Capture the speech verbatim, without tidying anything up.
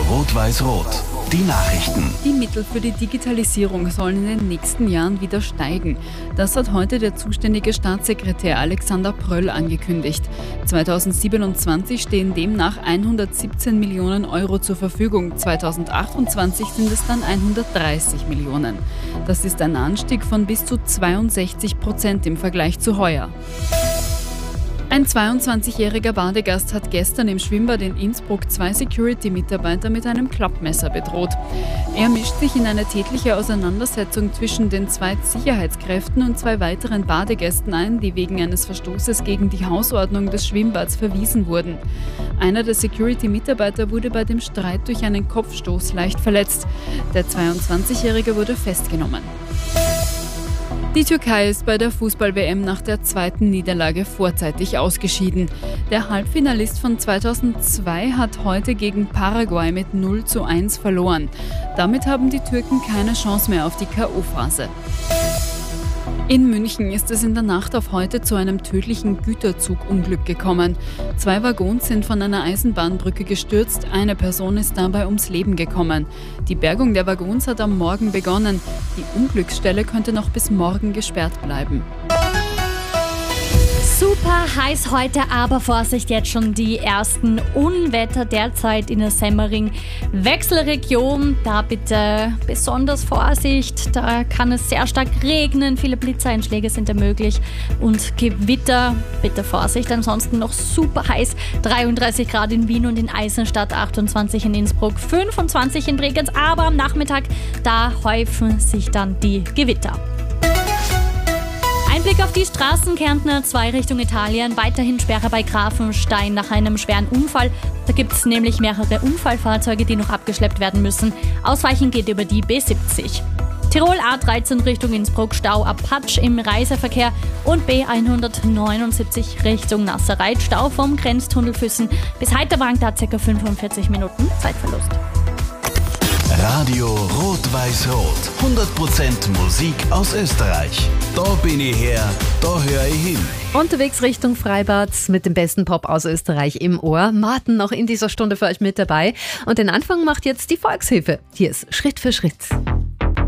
Rot-Weiß-Rot. Die Nachrichten. Die Mittel für die Digitalisierung sollen in den nächsten Jahren wieder steigen. Das hat heute der zuständige Staatssekretär Alexander Pröll angekündigt. zweitausendsiebenundzwanzig stehen demnach hundertsiebzehn Millionen Euro zur Verfügung. zweitausendachtundzwanzig sind es dann hundertdreißig Millionen. Das ist ein Anstieg von bis zu zweiundsechzig Prozent im Vergleich zu heuer. Ein zweiundzwanzigjähriger Badegast hat gestern im Schwimmbad in Innsbruck zwei Security-Mitarbeiter mit einem Klappmesser bedroht. Er mischt sich in eine tätliche Auseinandersetzung zwischen den zwei Sicherheitskräften und zwei weiteren Badegästen ein, die wegen eines Verstoßes gegen die Hausordnung des Schwimmbads verwiesen wurden. Einer der Security-Mitarbeiter wurde bei dem Streit durch einen Kopfstoß leicht verletzt. Der zweiundzwanzigjährige wurde festgenommen. Die Türkei ist bei der Fußball-W M nach der zweiten Niederlage vorzeitig ausgeschieden. Der Halbfinalist von zweitausendzwei hat heute gegen Paraguay mit null zu eins verloren. Damit haben die Türken keine Chance mehr auf die K O-Phase. In München ist es in der Nacht auf heute zu einem tödlichen Güterzugunglück gekommen. Zwei Waggons sind von einer Eisenbahnbrücke gestürzt, eine Person ist dabei ums Leben gekommen. Die Bergung der Waggons hat am Morgen begonnen. Die Unglücksstelle könnte noch bis morgen gesperrt bleiben. Super heiß heute, aber Vorsicht, jetzt schon die ersten Unwetter derzeit in der Semmering Wechselregion. Da bitte besonders Vorsicht, da kann es sehr stark regnen, viele Blitzeinschläge sind da möglich und Gewitter, bitte Vorsicht. Ansonsten noch super heiß, dreiunddreißig Grad in Wien und in Eisenstadt, achtundzwanzig in Innsbruck, fünfundzwanzig in Bregenz, aber am Nachmittag, da häufen sich dann die Gewitter. Ein Blick auf die Straßen, Kärntner, zwei Richtung Italien, weiterhin Sperre bei Grafenstein nach einem schweren Unfall. Da gibt es nämlich mehrere Unfallfahrzeuge, die noch abgeschleppt werden müssen. Ausweichen geht über die B siebzig. Tirol A dreizehn Richtung Innsbruck, Stau ab Patsch im Reiseverkehr und B hundertneunundsiebzig Richtung Nasserreit, Stau vom Grenztunnel Füssen bis Heiterbank, da ca. fünfundvierzig Minuten Zeitverlust. Radio Rot-Weiß-Rot. hundert Prozent Musik aus Österreich. Da bin ich her, da höre ich hin. Unterwegs Richtung Freibad mit dem besten Pop aus Österreich im Ohr. Martin noch in dieser Stunde für euch mit dabei. Und den Anfang macht jetzt die Volkshilfe. Hier ist Schritt für Schritt.